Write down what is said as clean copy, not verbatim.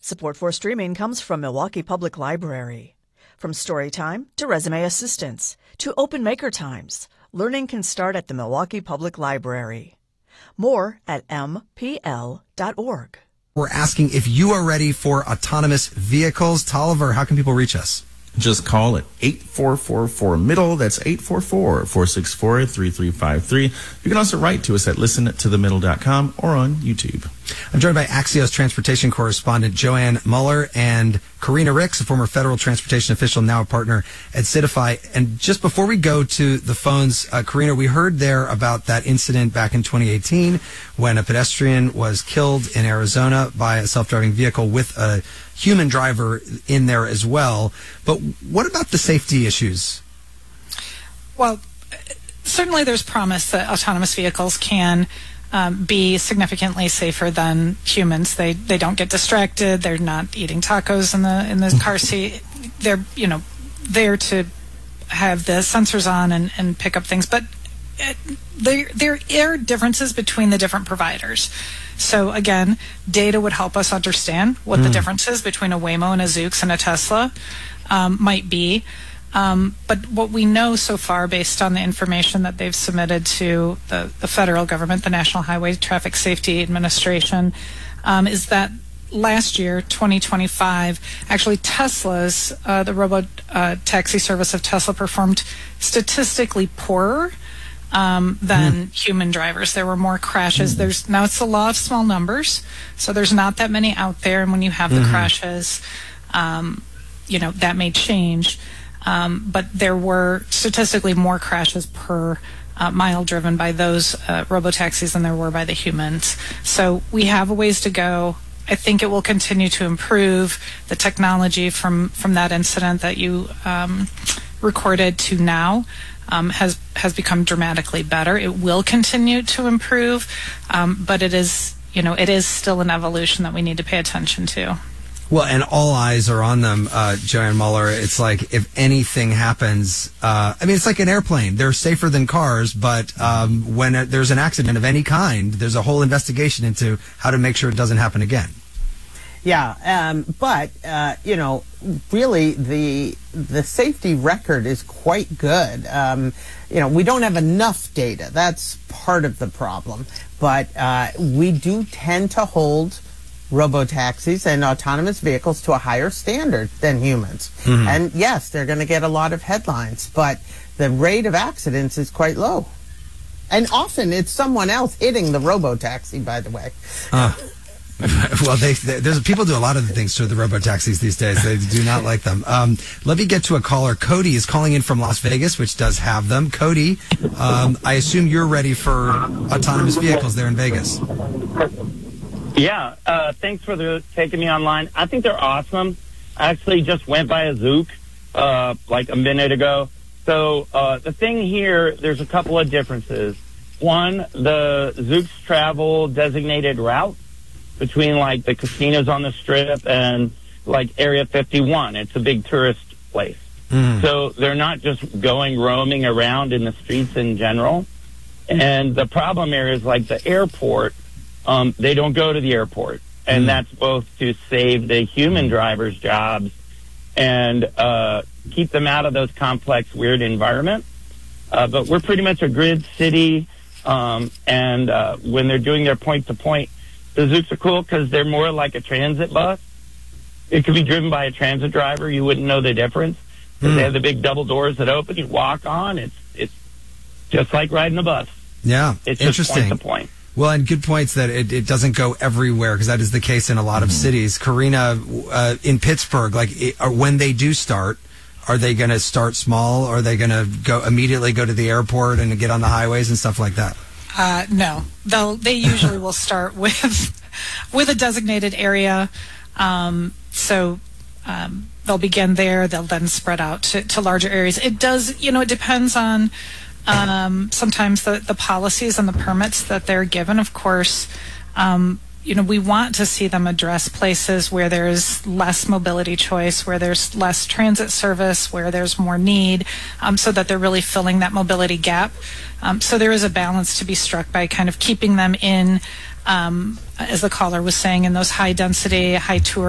Support for streaming comes from Milwaukee Public Library. From Storytime to Resume Assistance to Open Maker Times, learning can start at the Milwaukee Public Library. More at mpl.org. We're asking if you are ready for autonomous vehicles. Tolliver, how can people reach us? Just call at 8444-MIDDLE. That's 844-464-3353. You can also write to us at listentothemiddle.com or on YouTube. I'm joined by Axios transportation correspondent Joanne Muller and Karina Ricks, a former federal transportation official, now a partner at Citify. And just before we go to the phones, Karina, we heard there about that incident back in 2018 when a pedestrian was killed in Arizona by a self-driving vehicle with a human driver in there as well. But what about the safety issues? Well, certainly there's promise that autonomous vehicles can be significantly safer than humans. They don't get distracted. They're not eating tacos in the car seat. They're there to have the sensors on and pick up things. But there are differences between the different providers. So again, data would help us understand what the differences between a Waymo and a Zoox and a Tesla might be. But what we know so far, based on the information that they've submitted to the federal government, the National Highway Traffic Safety Administration, is that last year, 2025, actually Tesla's, the robo-taxi service of Tesla performed statistically poorer than human drivers. There were more crashes. Now it's the law of small numbers, so there's not that many out there, and when you have the crashes, that may change. But there were statistically more crashes per mile driven by those robotaxis than there were by the humans. So we have a ways to go. I think it will continue to improve. The technology from that incident that you recorded to now has become dramatically better. It will continue to improve, but it is still an evolution that we need to pay attention to. Well, and all eyes are on them, Joanne Muller. It's like if anything happens, it's like an airplane. They're safer than cars, but when there's an accident of any kind, there's a whole investigation into how to make sure it doesn't happen again. Yeah, but really the safety record is quite good. We don't have enough data. That's part of the problem. But we do tend to hold robotaxis and autonomous vehicles to a higher standard than humans. And yes, they're going to get a lot of headlines, but the rate of accidents is quite low. And often it's someone else hitting the robotaxi, by the way. Well, there's people do a lot of the things to the robotaxis these days. They do not like them. Let me get to a caller. Cody is calling in from Las Vegas, which does have them. Cody, I assume you're ready for autonomous vehicles there in Vegas. Yeah, thanks for taking me online. I think they're awesome. I actually just went by a Zoox like a minute ago. So the thing here, there's a couple of differences. One, the Zoox travel designated route between like the casinos on the Strip and like Area 51. It's a big tourist place. So they're not just roaming around in the streets in general. And the problem here is like the airport, they don't go to the airport. And that's both to save the human drivers' jobs and keep them out of those complex, weird environments. But we're pretty much a grid city. And when they're doing their point-to-point, the Zoox are cool because they're more like a transit bus. It could be driven by a transit driver. You wouldn't know the difference. They have the big double doors that open. You walk on. It's just like riding a bus. Yeah, it's interesting. Just point to point. Well, and good points that it doesn't go everywhere, because that is the case in a lot of cities. Karina, in Pittsburgh, when they do start, are they going to start small? Or are they going to immediately go to the airport and get on the highways and stuff like that? No, they usually will start with a designated area. So they'll begin there. They'll then spread out to larger areas. It does, it depends on sometimes the policies and the permits that they're given. Of course, we want to see them address places where there's less mobility choice, where there's less transit service, where there's more need, so that they're really filling that mobility gap. So there is a balance to be struck by kind of keeping them in, as the caller was saying, in those high density, high tour